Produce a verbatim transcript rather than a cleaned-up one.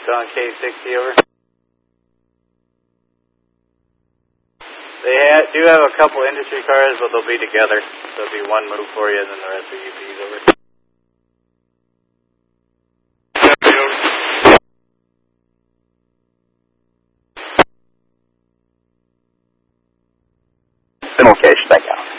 on K sixty, over. They ha do have a couple industry cars, but they'll be together. So there'll be one move for you, and then the rest are U Ps, over. Location, thank you.